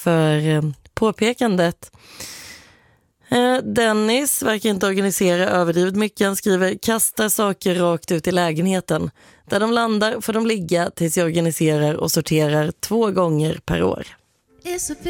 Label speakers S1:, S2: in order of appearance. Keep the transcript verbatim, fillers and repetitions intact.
S1: för eh, påpekandet. Eh, Dennis verkar inte organisera överdrivet mycket. Han skriver: kastar saker rakt ut i lägenheten. Där de landar får de ligga tills jag organiserar och sorterar två gånger per år.